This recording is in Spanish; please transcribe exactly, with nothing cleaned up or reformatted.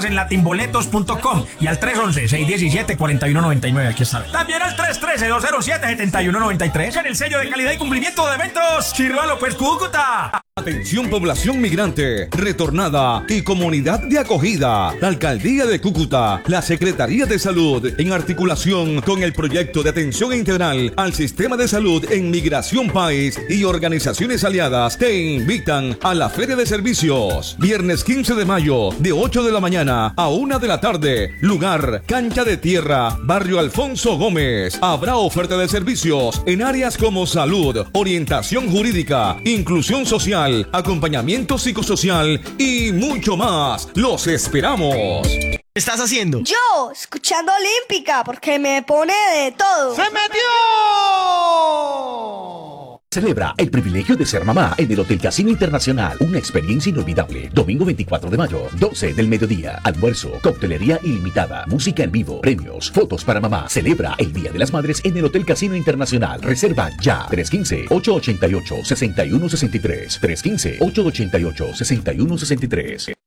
en latinboletos punto com y al tres once, seiscientos diecisiete, cuarenta y uno noventa y nueve. Aquí está. También al tres trece, dos cero siete, setenta y uno noventa y tres en el sello de calidad y cumplimiento de eventos Chirva López Cúcuta. Atención población migrante, retornada y comunidad de acogida. La Alcaldía de Cúcuta, la Secretaría de Salud, en articulación con el proyecto de atención integral al sistema de salud en Migración País y organizaciones aliadas, te invitan a la Feria de Servicios. Viernes quince de mayo, de ocho de la mañana a una de la tarde. Lugar, Cancha de Tierra, Barrio Alfonso Gómez. Habrá oferta de servicios en áreas como salud, orientación jurídica, inclusión social, acompañamiento psicosocial y mucho más. ¡Los esperamos! ¿Qué estás haciendo? Yo, escuchando Olímpica, porque me pone de todo. ¡Se metió! Celebra el privilegio de ser mamá en el Hotel Casino Internacional. Una experiencia inolvidable. Domingo veinticuatro de mayo, doce del mediodía. Almuerzo, coctelería ilimitada, música en vivo, premios, fotos para mamá. Celebra el Día de las Madres en el Hotel Casino Internacional. Reserva ya. tres uno cinco, ocho ocho ocho, seis uno seis tres. tres uno cinco, ocho ocho ocho, seis uno seis tres.